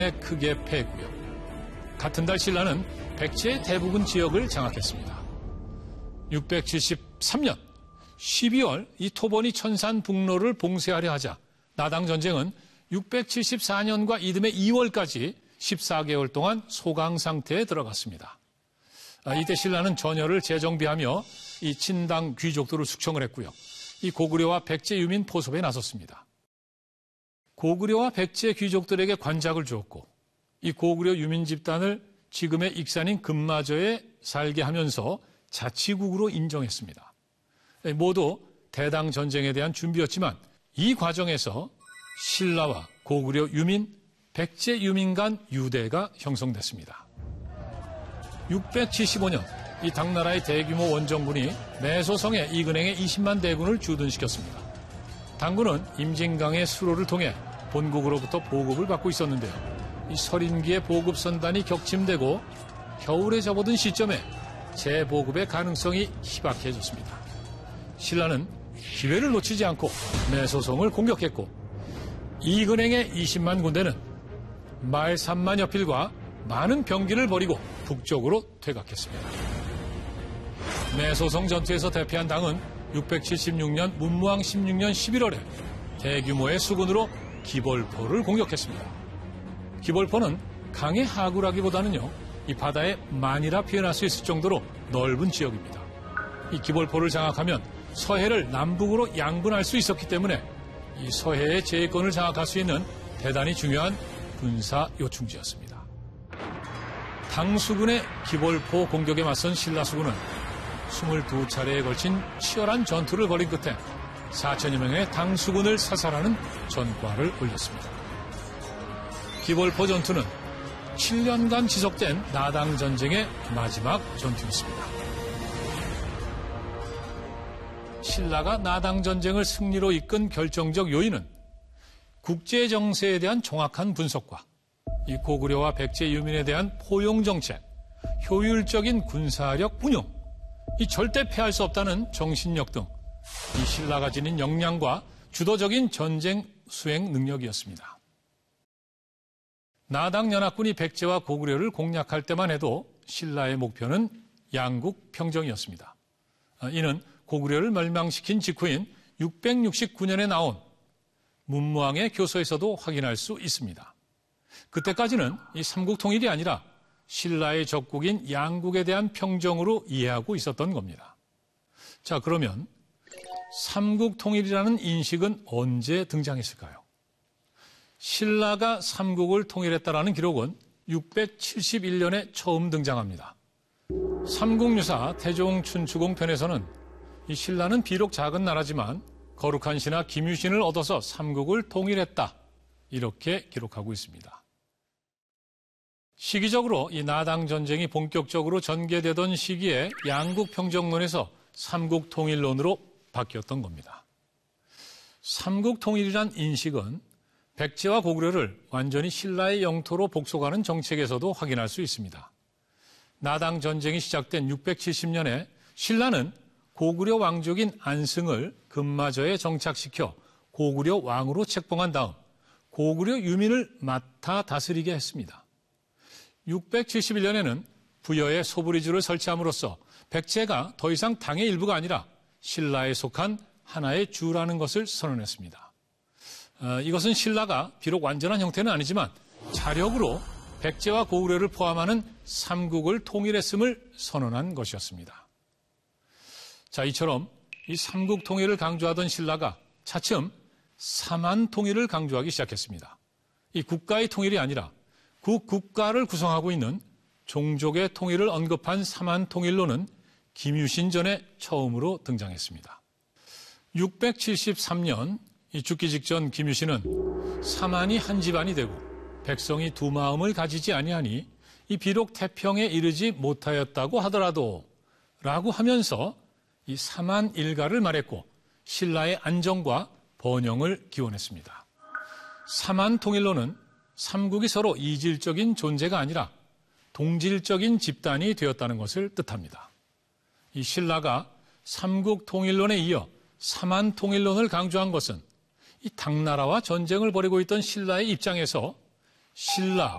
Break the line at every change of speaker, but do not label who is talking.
크게 패했고요. 같은 달 신라는 백제의 대부분 지역을 장악했습니다. 673년 12월 이 토번이 천산 북로를 봉쇄하려 하자 나당 전쟁은 674년과 이듬해 2월까지 14개월 동안 소강 상태에 들어갔습니다. 이때 신라는 전열을 재정비하며 이 친당 귀족들을 숙청을 했고요. 이 고구려와 백제 유민 포섭에 나섰습니다. 고구려와 백제 귀족들에게 관작을 주었고 이 고구려 유민 집단을 지금의 익산인 금마저에 살게 하면서 자치국으로 인정했습니다. 모두 대당 전쟁에 대한 준비였지만 이 과정에서 신라와 고구려 유민, 백제 유민 간 유대가 형성됐습니다. 675년 이 당나라의 대규모 원정군이 매소성에 이근행의 20만 대군을 주둔시켰습니다. 당군은 임진강의 수로를 통해 본국으로부터 보급을 받고 있었는데요. 이 서린기의 보급선단이 격침되고 겨울에 접어든 시점에 재보급의 가능성이 희박해졌습니다. 신라는 기회를 놓치지 않고 매소성을 공격했고 이근행의 20만 군대는 말 3만여 필과 많은 병기를 버리고 북쪽으로 퇴각했습니다. 매소성 전투에서 대패한 당은 676년 문무왕 16년 11월에 대규모의 수군으로 기벌포를 공격했습니다. 기벌포는 강의 하구라기보다는요, 이 바다에 만이라 표현할 수 있을 정도로 넓은 지역입니다. 이 기벌포를 장악하면 서해를 남북으로 양분할 수 있었기 때문에 이 서해의 제해권을 장악할 수 있는 대단히 중요한 군사 요충지였습니다. 당수군의 기벌포 공격에 맞선 신라수군은 22차례에 걸친 치열한 전투를 벌인 끝에 4천여 명의 당수군을 사살하는 전과를 올렸습니다. 기벌포 전투는 7년간 지속된 나당 전쟁의 마지막 전투였습니다. 신라가 나당 전쟁을 승리로 이끈 결정적 요인은 국제 정세에 대한 정확한 분석과 이 고구려와 백제 유민에 대한 포용 정책, 효율적인 군사력 운용, 이 절대 패할 수 없다는 정신력 등 이 신라가 지닌 역량과 주도적인 전쟁 수행 능력이었습니다. 나당 연합군이 백제와 고구려를 공략할 때만 해도 신라의 목표는 양국 평정이었습니다. 이는 고구려를 멸망시킨 직후인 669년에 나온 문무왕의 교서에서도 확인할 수 있습니다. 그때까지는 이 삼국 통일이 아니라 신라의 적국인 양국에 대한 평정으로 이해하고 있었던 겁니다. 자, 그러면 삼국 통일이라는 인식은 언제 등장했을까요? 신라가 삼국을 통일했다라는 기록은 671년에 처음 등장합니다. 삼국유사 태종춘추공 편에서는 이 신라는 비록 작은 나라지만 거룩한 신하 김유신을 얻어서 삼국을 통일했다, 이렇게 기록하고 있습니다. 시기적으로 이 나당 전쟁이 본격적으로 전개되던 시기에 양국 평정론에서 삼국 통일론으로 바뀌었던 겁니다. 삼국 통일이란 인식은 백제와 고구려를 완전히 신라의 영토로 복속하는 정책에서도 확인할 수 있습니다. 나당 전쟁이 시작된 670년에 신라는 고구려 왕족인 안승을 금마저에 정착시켜 고구려 왕으로 책봉한 다음 고구려 유민을 맡아 다스리게 했습니다. 671년에는 부여에 소브리주를 설치함으로써 백제가 더 이상 당의 일부가 아니라 신라에 속한 하나의 주라는 것을 선언했습니다. 이것은 신라가 비록 완전한 형태는 아니지만 자력으로 백제와 고구려를 포함하는 삼국을 통일했음을 선언한 것이었습니다. 자, 이처럼 이 삼국 통일을 강조하던 신라가 차츰 삼한 통일을 강조하기 시작했습니다. 이 국가의 통일이 아니라 그 국가를 구성하고 있는 종족의 통일을 언급한 삼한 통일론은 김유신 전에 처음으로 등장했습니다. 673년 죽기 직전 김유신은 삼한이 한 집안이 되고 백성이 두 마음을 가지지 아니하니 이 비록 태평에 이르지 못하였다고 하더라도 라고 하면서 이 삼한 일가를 말했고 신라의 안정과 번영을 기원했습니다. 삼한 통일론은 삼국이 서로 이질적인 존재가 아니라 동질적인 집단이 되었다는 것을 뜻합니다. 이 신라가 삼국 통일론에 이어 삼한 통일론을 강조한 것은 이 당나라와 전쟁을 벌이고 있던 신라의 입장에서 신라,